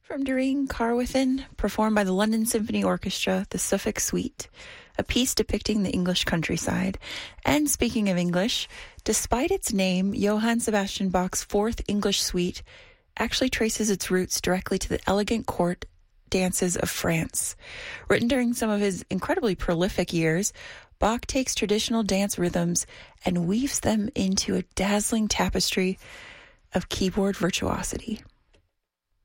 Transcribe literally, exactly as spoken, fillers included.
From Doreen Carwithan, performed by the London Symphony Orchestra, the Suffolk Suite, a piece depicting the English countryside. And speaking of English, despite its name, Johann Sebastian Bach's Fourth English Suite actually traces its roots directly to the elegant court dances of France. Written during some of his incredibly prolific years, Bach takes traditional dance rhythms and weaves them into a dazzling tapestry of keyboard virtuosity.